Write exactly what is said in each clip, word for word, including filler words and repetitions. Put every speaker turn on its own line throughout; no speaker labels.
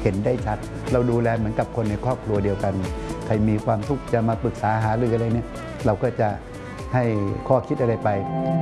เห็นได้ชัดเราดูแลเหมือนกับคนในครอบครัวเดียวกันใครมีความทุกข์จะมาปรึกษาหารืออะไรเนี่ยเราก็จะให้ข้อคิดอะไรไป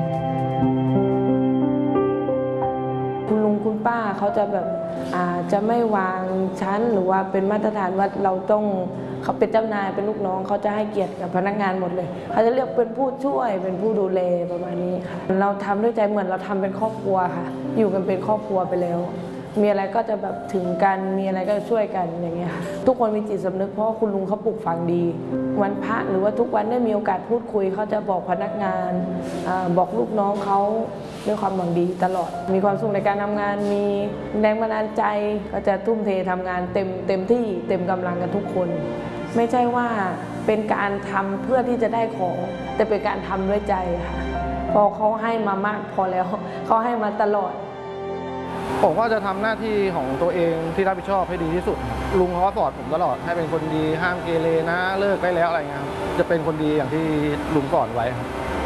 คุณลุงคุณป้าเขาจะแบบอาจะไม่วางชั้นหรือว่าเป็นมาตรฐานว่าเราต้องเขาเป็นเจ้านายเป็นลูกน้องเขาจะให้เกียรติกับพนักงานหมดเลยเขาจะเรียกเป็นผู้ช่วยเป็นผู้ดูแลประมาณนี้ค่ะเราทำด้วยใจเหมือนเราทำเป็นครอบครัวค่ะอยู่กันเป็นครอบครัวไปแล้วมีอะไรก็จะแบบถึงกันมีอะไรก็ช่วยกันอย่างเงี้ยค่ะทุกคนมีจิตสำนึกเพราะคุณลุงเขาปลูกฝังดีวันพระหรือว่าทุกวันได้มีโอกาสพูดคุยเขาจะบอกพนักงานบอกลูกน้องเขาด้วยความหวังดีตลอดมีความสุขในการทำงานมีแรงบันดาลใจก็จะทุ่มเททำงานเต็มเต็มที่เต็มกำลังกันทุกคนไม่ใช่ว่าเป็นการทำเพื่อที่จะได้ของแต่เป็นการทำด้วยใจค่ะพอเขาให้มามากพอแล้วเขาให้มาตลอด
ผมก็จะทำหน้าที่ของตัวเองที่รับผิดชอบให้ดีที่สุดลุงเขาก็สอนผมตลอดให้เป็นคนดีห้ามเกเรนะเลิกได้แล้วอะไรเงี้ยจะเป็นคนดีอย่างที่ลุงสอนไว้ครับ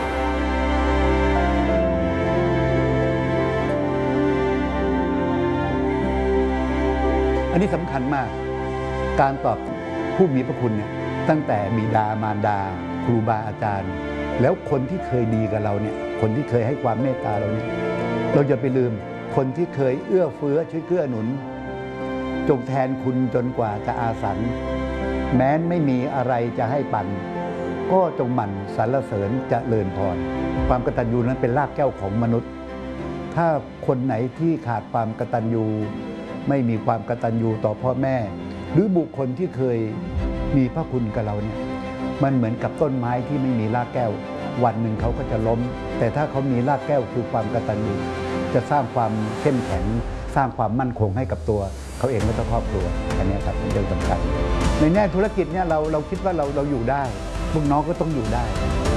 อันนี้สำคัญมากการตอบผู้มีพระคุณเนี่ยตั้งแต่บิดามารดาครูบาอาจารย์แล้วคนที่เคยดีกับเราเนี่ยคนที่เคยให้ความเมตตาเราเนี่ยเราจะไปลืมคนที่เคยเอื้อเฟื้อช่วยเกื้อหนุนจงแทนคุณจนกว่าจะอาสันแม้นไม่มีอะไรจะให้ปันก็จงหมั่นสรรเสริญเจริญพรความกตัญญูนั้นเป็นรากแก้วของมนุษย์ถ้าคนไหนที่ขาดความกตัญญูไม่มีความกตัญญูต่อพ่อแม่หรือบุคคลที่เคยมีพระคุณกับเราเนี่ยมันเหมือนกับต้นไม้ที่ไม่มีรากแก้ววันหนึ่งเขาก็จะล้มแต่ถ้าเขามีรากแก้วคือความกตัญญูจะสร้างความเข้มแข็งสร้างความมั่นคงให้กับตัวเขาเองและครอบครัวอันนี้ครับเป็นเรื่องสำคัญในแง่ธุรกิจเนี่ยเราเราคิดว่าเราเราอยู่ได้ลูกน้องก็ต้องอยู่ได้